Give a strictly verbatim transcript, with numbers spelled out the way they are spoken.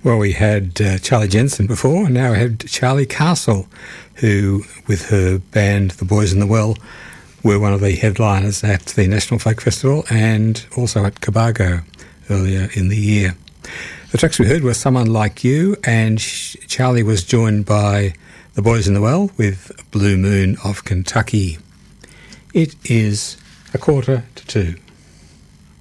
Well, we had uh, Charlie Jensen before, and now we had Charlie Castle, who, with her band The Boys in the Well, were one of the headliners at the National Folk Festival and also at Cobargo earlier in the year. The tracks we heard were Someone Like You, and Charlie was joined by The Boys in the Well with Blue Moon of Kentucky. It is a quarter to two.